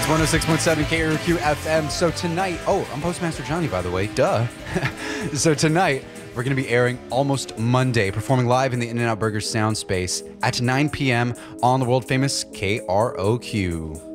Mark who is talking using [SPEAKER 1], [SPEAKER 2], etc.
[SPEAKER 1] It's 106.7 KRQ FM. So tonight, I'm Postmaster Johnny, by the way. Duh. So tonight, we're going to be airing Almost Monday, performing live in the In-N-Out Burger sound space at 9 p.m. on the world famous KROQ.